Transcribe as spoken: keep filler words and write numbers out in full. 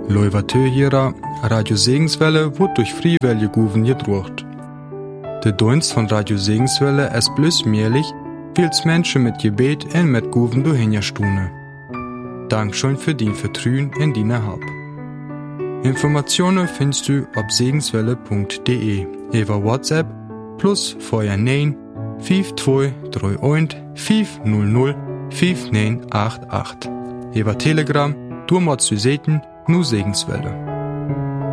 Leuvatö hierer, Radio Segenswelle wird durch Friwelle Guven gedruckt. Der Dienst von Radio Segenswelle ist bloß möglich, weil's Menschen mit Gebet und mit Guven durchhingerstune. Dankeschön für dein Vertrauen in deine Hab. Informationen findest du auf segenswelle punkt de, über WhatsApp plus vorher neun fünf zwei drei eins fünf null null fünf neun acht acht. Über Telegram, du machst du sehen, nur Segenswelle.